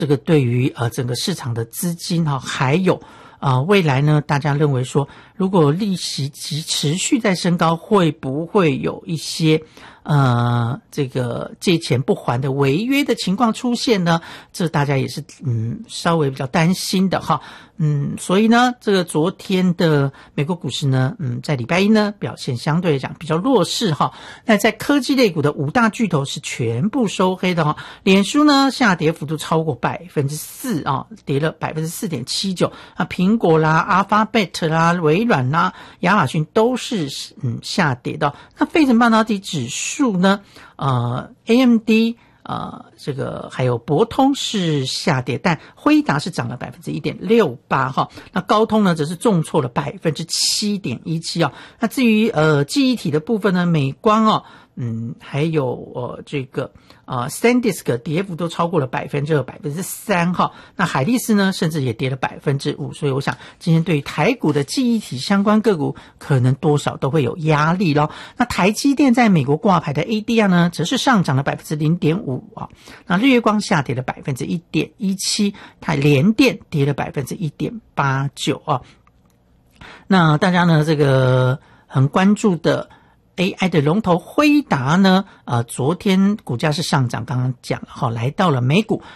这个对于整个市场的资金还有未来呢，大家认为说，如果利息持续在升高，会不会有一些这个借钱不还的违约的情况出现呢？这大家也是稍微比较担心的哈。所以呢，这个昨天的美国股市呢，在礼拜一呢表现相对来讲比较弱势哈。那在科技类股的五大巨头是全部收黑的哈。脸书呢下跌幅度超过 4% 啊，跌了 4.79%啊，苹果啦、Alphabet 啦、微软啦、亚马逊都是下跌的。那费城半导体指数呢，AMD这个还有博通是下跌，但辉达是涨了 1.68% 哈。那高通呢则是重挫了 7.17% 哦。那至于记忆体的部分呢，美光还有这个SanDisk 跌幅都超过了 2%、3%哈。那海力士呢甚至也跌了 5%， 所以我想今天对于台股的记忆体相关个股可能多少都会有压力咯。那台积电在美国挂牌的 ADR 呢则是上涨了 0.5% 啊。那日月光下跌了 1.17%， 联电跌了 1.89% 啊。那大家呢这个很关注的AI 的龙头辉达呢，昨天股价是上涨，刚刚讲了来到了每股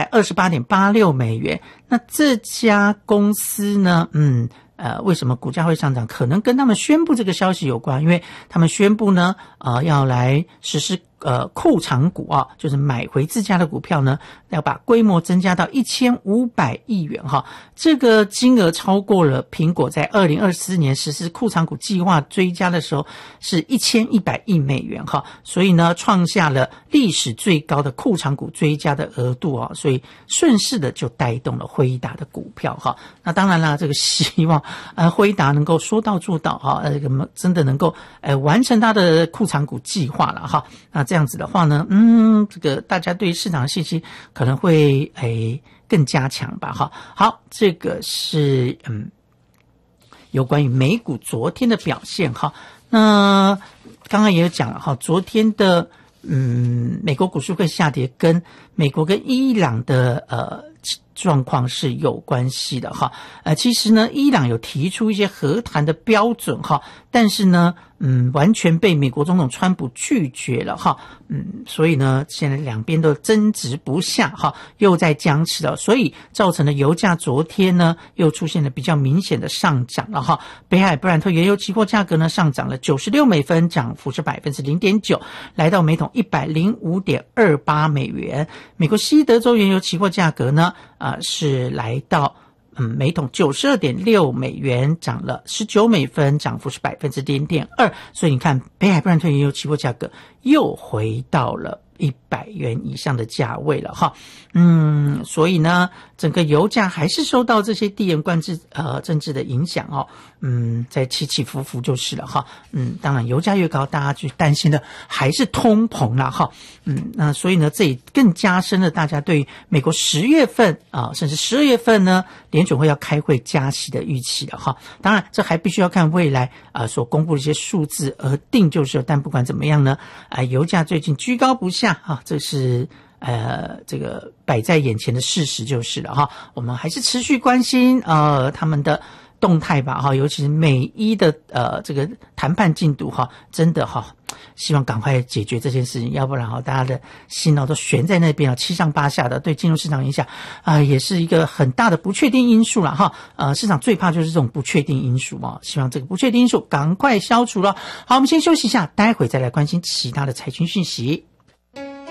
228.86 美元。那这家公司呢，为什么股价会上涨？可能跟他们宣布这个消息有关，因为他们宣布呢，要来实施库藏股就是买回自家的股票呢，要把规模增加到1500亿元哈。这个金额超过了苹果在2024年实施库藏股计划追加的时候是1100亿美元哈，所以呢创下了历史最高的库藏股追加的额度所以顺势的就带动了辉达的股票哈。那当然啦，这个希望辉达能够说到做到真的能够完成他的库藏股计划了哈。那这样子的话呢，这个大家对市场的信心可能会更加强吧哈。好，这个是有关于美股昨天的表现哈。那刚刚也有讲了哈，昨天的美国股市会下跌跟美国跟伊朗的状况是有关系的哈。其实呢，伊朗有提出一些和谈的标准哈，但是呢完全被美国总统川普拒绝了哈。所以呢现在两边都争执不下哈，又在僵持了，所以造成了油价昨天呢又出现了比较明显的上涨了哈。北海布兰特原油期货价格呢上涨了96美分，涨幅是 0.9%， 来到每桶 105.28 美元。美国西德州原油期货价格呢是来到每桶 92.6 美元，涨了19美分，涨幅是 0.2%。 所以你看北海布兰特原油期货价格又回到了100元以上的价位了哈。所以呢整个油价还是受到这些地缘政治的影响在起起伏伏就是了哈。当然油价越高，大家去担心的还是通膨啦哈。那所以呢这也更加深了大家对美国10月份甚至12月份呢联准会要开会加息的预期了哈。当然这还必须要看未来所公布的一些数字而定就是了。但不管怎么样呢油价最近居高不下这是这个摆在眼前的事实就是了哈。我们还是持续关心他们的动态吧哈，尤其是美伊的这个谈判进度哈，真的希望赶快解决这件事情，要不然大家的心都悬在那边七上八下的，对金融市场影响也是一个很大的不确定因素了哈。市场最怕就是这种不确定因素希望这个不确定因素赶快消除了。好，我们先休息一下，待会再来关心其他的财经讯息。